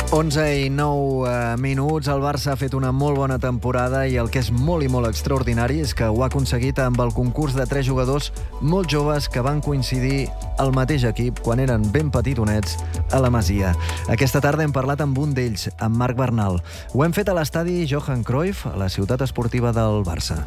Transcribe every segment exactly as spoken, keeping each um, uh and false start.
onze i nou eh, minuts, el Barça ha fet una molt bona temporada i el que és molt i molt extraordinari és que ho ha aconseguit amb el concurs de tres jugadors molt joves que van coincidir al mateix equip quan eren ben petitonets a la Masia. Aquesta tarda hem parlat amb un d'ells, amb Marc Bernal. Ho hem fet a l'estadi Johan Cruyff, a la ciutat esportiva del Barça.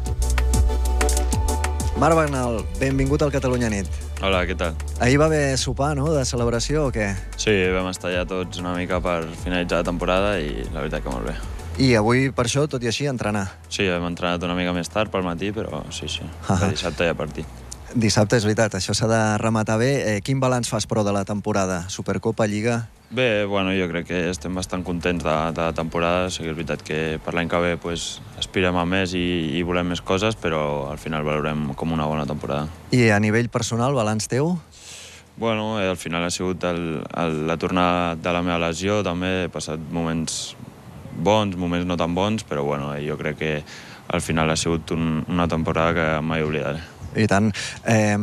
Marc Bernal, benvingut al Catalunya Nit. Hola, què tal? Ahir va haver sopar, no?, de celebració o què? Sí, vam estar ja tots una mica per finalitzar la temporada i la veritat que molt bé. I avui, per això, tot i així, entrenar. Sí, hem entrenat una mica més tard pel matí, però sí, sí, de dissabte ja partit. Dissabte, és veritat, això s'ha de rematar bé. Eh, quin balanç fas, però, de la temporada? Supercopa, Lliga? Bé, bueno, jo crec que estem bastant contents de, de la temporada. Sí que és veritat que per l'any que ve pues, aspirem a més i, i volem més coses, però al final valorem com una bona temporada. I a nivell personal, balanç teu? Bueno, eh, al final ha sigut el, el, la tornada de la meva lesió. També he passat moments bons, moments no tan bons, però bueno, eh, jo crec que al final ha sigut un, una temporada que mai oblidaré. I tant. Eh,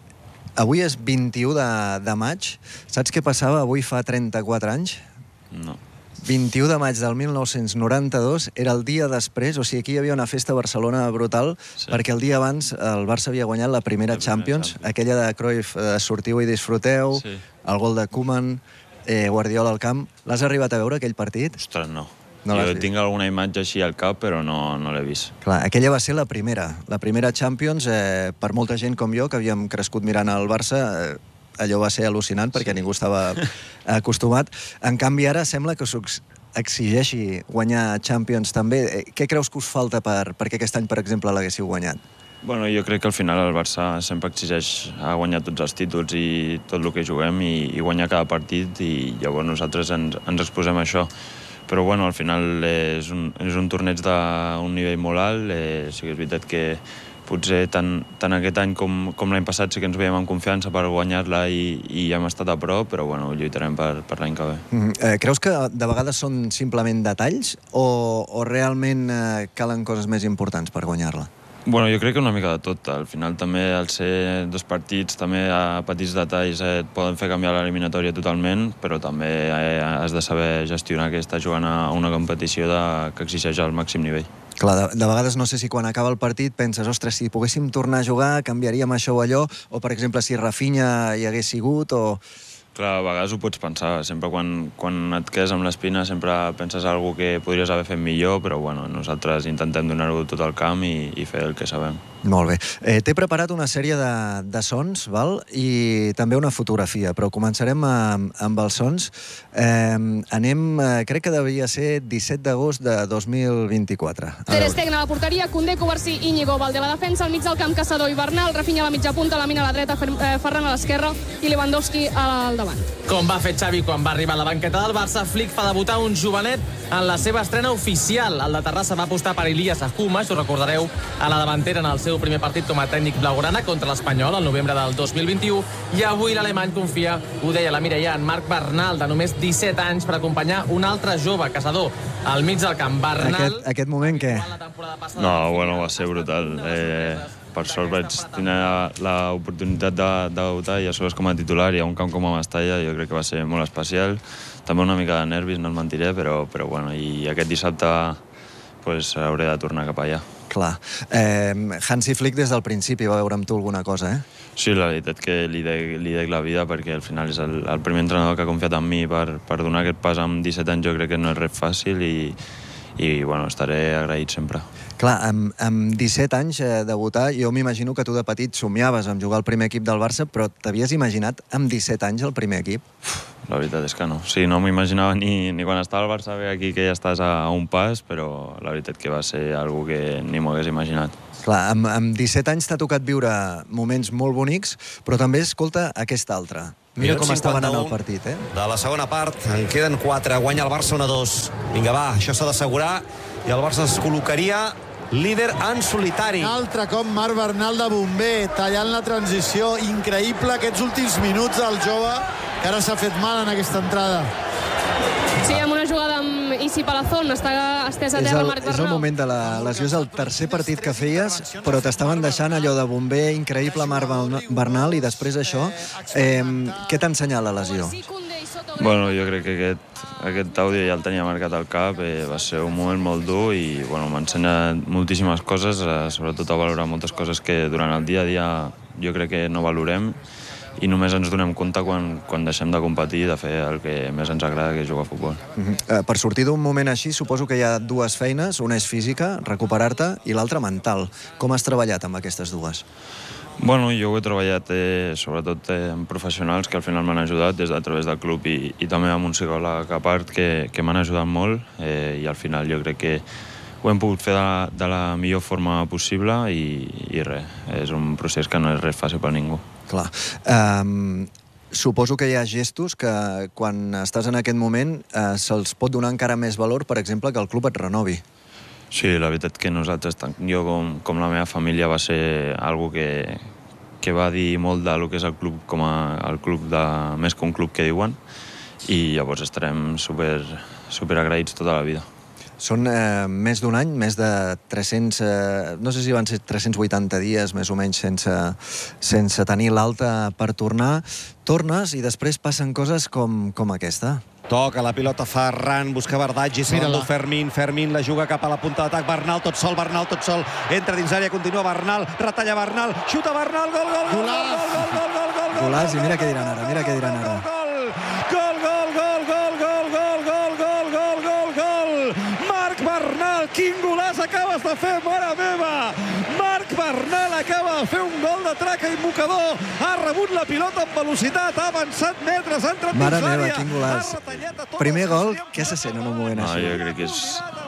avui és vint-i-u de, de maig. Saps què passava avui fa trenta-quatre anys? No. vint-i-u de maig del mil nou-cents noranta-dos era el dia després, o sigui, aquí hi havia una festa a Barcelona brutal, sí. Perquè el dia abans el Barça havia guanyat la primera, la primera Champions, Champions, aquella de Cruyff, eh, sortiu i disfruteu, sí. El gol de Koeman, eh, Guardiola al camp. L'has arribat a veure, aquell partit? Ostres, no. No jo tinc alguna imatge així al cap, però no, no l'he vist. Clar, aquella va ser la primera. La primera Champions, eh, per molta gent com jo, que havíem crescut mirant el Barça, eh, allò va ser al·lucinant, perquè sí. Ningú estava acostumat. En canvi, ara sembla que us exigeixi guanyar Champions també. Què creus que us falta per, perquè aquest any, per exemple, l'haguéssiu guanyat? Bueno, jo crec que al final el Barça sempre exigeix a guanyar tots els títols i tot el que juguem i, i guanyar cada partit, i llavors nosaltres ens, ens exposem a això. Però bueno, al final és un, és un torneig d'un nivell molt alt. Eh, sí que és veritat que potser tant, tant aquest any com, com l'any passat sí que ens veiem amb confiança per guanyar-la i, i hem estat a prop, però bueno, lluitarem per, per l'any que ve. Mm, eh, creus que de vegades són simplement detalls o, o realment eh, calen coses més importants per guanyar-la? Bueno, jo crec que una mica de tot. Al final també, al ser dos partits, també a petits detalls eh, et poden fer canviar l'eliminatòria totalment, però també eh, has de saber gestionar que estàs jugant a una competició de, que exigeix el màxim nivell. Clar, de, de vegades no sé si quan acaba el partit penses, ostres, si poguéssim tornar a jugar, canviaríem això o allò, o per exemple si Rafinha hi hagués sigut, o... Clar, a vegades ho pots pensar. Sempre quan, quan et quedes amb l'espina sempre penses alguna que podries haver fet millor, però bueno, nosaltres intentem donar-ho tot al camp i, i fer el que sabem. Molt bé. Eh, T'he preparat una sèrie de, de sons, val? I també una fotografia, però començarem amb, amb els sons. Eh, anem, eh, crec que devia ser disset d'agost de dos mil vint-i-quatre. Ter Stegen a la porteria, Koundé, Covarsí, Íñigo, Valde a la defensa, al mig del camp Caçador i Bernal, Rafinha a la mitja punta, Lamine a la dreta, Ferran a l'esquerra i Lewandowski al davant. Com va fer Xavi quan va arribar a la banqueta del Barça, Flick fa debutar un jovenet en la seva estrena oficial. El de Terrassa va apostar per Ilias Akouma, si ho recordareu, a la davantera en el seu primer partit com a tècnic blaugrana contra l'Espanyol el novembre del dos mil vint-i-u, i avui l'alemany confia, ho deia la Mireia, en Marc Bernal, de només disset anys, per acompanyar un altre jove, Caçador, al mig del camp. Bernal... Aquest, aquest moment, què? No, bueno, va ser brutal. Eh, per sort vaig tenir l'oportunitat de, de debutar i a sobre com a titular i a un camp com a Mestalla, jo crec que va ser molt especial. També una mica de nervis, no et mentiré, però, però bueno, i aquest dissabte pues, hauré de tornar cap allà. Clar. Eh, Hansi Flick des del principi va veure amb tu alguna cosa, eh? Sí, la veritat que li dec, li dec la vida, perquè al final és el, el primer entrenador que ha confiat en mi per, per donar aquest pas amb disset anys. Jo crec que no és res fàcil i, i bueno, estaré agraït sempre. Clar, amb, amb disset anys eh, debutar, jo m'imagino que tu de petit somiaves amb jugar al primer equip del Barça, però t'havies imaginat amb disset anys el primer equip? La veritat és que no. Sí, no m'imaginava ni, ni quan estava al Barça bé aquí que ja estàs a, a un pas, però la veritat que va ser algo que ni m'ho hagués imaginat. Clar, amb, amb disset anys t'ha tocat viure moments molt bonics, però també, escolta, aquest altre. Mira com estava anant el partit, eh? De la segona part, en queden quatre, guanya el Barça un a dos. Vinga, va, això s'ha d'assegurar, i el Barça es col·locaria líder en solitari. Un altre cop Marc Bernal de bomber, tallant la transició. Increïble aquests últims minuts del jove, que ara s'ha fet mal en aquesta entrada. Sí, amb una jugada amb Isi Palazón, està estès a terra Marc Bernal. És el moment de la lesió, és el tercer partit que feies, però t'estaven deixant allò de bomber, increïble Marc Bernal, i després això, eh, què t'ha ensenyat la lesió? Bueno, jo crec que aquest, aquest àudio ja el tenia marcat al cap, eh, va ser un moment molt dur i bueno, m'ha ensenyat moltíssimes coses, eh, sobretot a valorar moltes coses que durant el dia a dia jo crec que no valorem i només ens donem compte quan, quan deixem de competir i de fer el que més ens agrada, que és jugar a futbol. Uh-huh. uh, per sortir d'un moment així, suposo que hi ha dues feines, una és física, recuperar-te, i l'altra mental. Com has treballat amb aquestes dues? Bueno, jo ho he treballat eh, sobretot eh, amb professionals que al final m'han ajudat des de a través del club i, i també amb un psicòleg a part que, que m'han ajudat molt eh, i al final jo crec que ho hem pogut fer de la, de la millor forma possible i, i res, és un procés que no és res fàcil per ningú. Clar. Um, suposo que hi ha gestos que quan estàs en aquest moment uh, se'ls pot donar encara més valor, per exemple, que el club et renovi. Sí, la veritat que nosaltres, tant jo com, com la meva família, va ser algo que, que va dir molt del que és el club com a el club de, més que un club que diuen, i llavors estarem super, super agraïts tota la vida. Són eh, més d'un any, més de tres-cents... Eh, no sé si van ser tres-cents vuitanta dies, més o menys, sense, sense tenir l'alta per tornar. Tornes i després passen coses com, com aquesta. Toca la pilota Ferran, busca Bardaggi, se l'endú Fermín, Fermín la juga cap a la punta d'atac, Bernal tot sol, Bernal tot sol, entra dins àrea, continua Bernal, retalla Bernal, xuta Bernal, gol, gol, gol, gol, gol, gol, gol, gol, gol, Golàs, i mira què diran ara, mira què diran ara. Gol, gol, gol, gol, gol, gol, gol, gol, gol, gol, gol, Marc Bernal, quin golàs acabes de fer, mare meva! Marc Bernal acaba de fer un gol de traca i mocador, ha rebut la pilota amb velocitat, ha avançat metres, ha entrat dins l'àrea. Mare meva, quin golàs. Primer gol, què se sent en un moment així? No, jo crec que és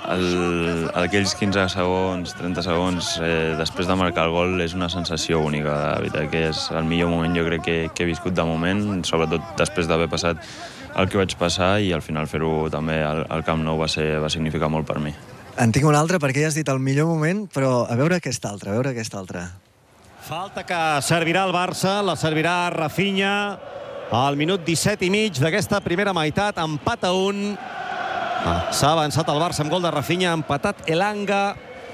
el, aquells quinze segons, trenta segons, eh, després de marcar el gol, és una sensació única. La veritat que és el millor moment jo crec que, que he viscut de moment, sobretot després d'haver passat el que vaig passar, i al final fer-ho també al, al Camp Nou va, ser, va significar molt per mi. En tinc un altre, perquè ja has dit el millor moment, però a veure aquest altre, a veure aquest altre. Falta que servirà el Barça, la servirà Rafinha al minut disset i mig d'aquesta primera meitat, empat a un. Ah, s'ha avançat el Barça amb gol de Rafinha, ha empatat Elanga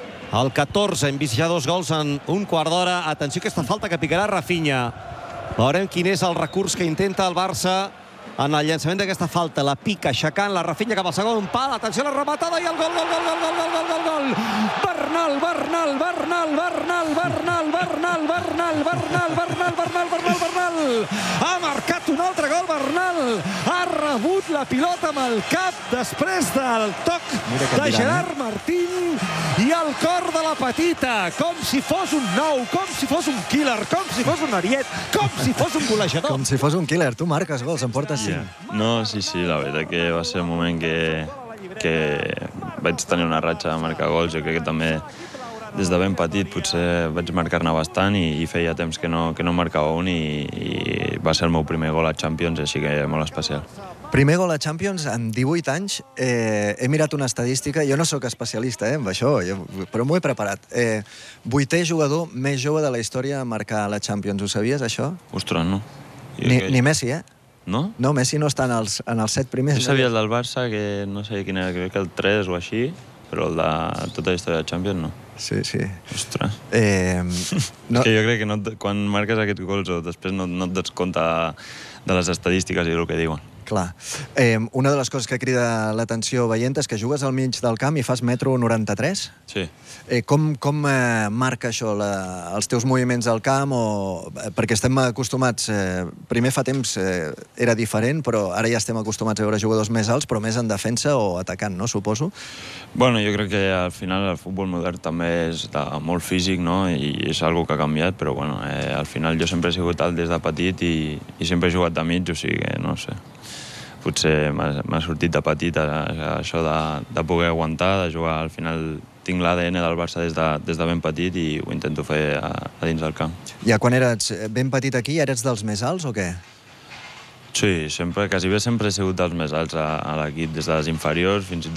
al catorze, hem vist ja dos gols en un quart d'hora. Atenció a aquesta falta que picarà Rafinha. Veurem quin és el recurs que intenta el Barça en el llançament d'aquesta falta. La pica, aixecant la Rafinha cap al segon pal. Atenció a la rematada i el gol, gol, gol, gol, gol, gol, gol, gol, gol. Bernal, Bernal, Bernal, Bernal, Bernal, Bernal, Bernal, Bernal, Bernal, Bernal, Bernal, Bernal. Ha marcat un altre gol, Bernal. Ha rebut la pilota amb el cap després del toc de Gerard Martín i el cor de la petita, com si fos un nou, com si fos un killer, com si fos un ariet, com si fos un golejador. Com si fos un killer. Tu marques gols, em portes cinc. Yeah. No, sí, sí, la veritat que va ser un moment que, que vaig tenir una ratxa de marcar gols. Jo crec que també des de ben petit potser vaig marcar-ne bastant i, i feia temps que no, que no marcava un i, i va ser el meu primer gol a Champions, així que molt especial. Primer gol a Champions amb divuit anys. Eh, he mirat una estadística, jo no sóc especialista eh, amb això, jo, però m'ho he preparat. Eh, vuitè jugador més jove de la història a marcar a la Champions. Ho sabies, això? Ostres, no. Ni, que... ni Messi, eh? No? No, Messi no està en els, en els set primers. Jo sabia el del Barça, que no sé quin era, crec que el tres o així, però el de tota la història de Champions no. Sí, sí. Ostres. Eh, no... És que jo crec que no, quan marques aquests gols o després no, no et dones compte de les estadístiques i del que diuen. Clar. Eh, una de les coses que crida l'atenció veient és que jugues al mig del camp i fas metro noranta-tres. Sí. Eh, com com eh, marca això la, els teus moviments al camp? O, eh, perquè estem acostumats... Eh, primer fa temps eh, era diferent, però ara ja estem acostumats a veure jugadors més alts, però més en defensa o atacant, no? Suposo. Bueno, jo crec que al final el futbol modern també és de molt físic, no? I és algo que ha canviat, però bueno, eh, al final jo sempre he sigut alt des de petit i, i sempre he jugat de mig, o sigui que no sé. Potser m'ha sortit de petit això de, de poder aguantar, de jugar. Al final tinc l'A D N del Barça des de, des de ben petit i ho intento fer a, a dins del camp. Ja quan eres ben petit aquí, eres dels més alts o què? Sí, sempre, quasi bé sempre he sigut dels més alts a, a l'equip, des de les inferiors fins i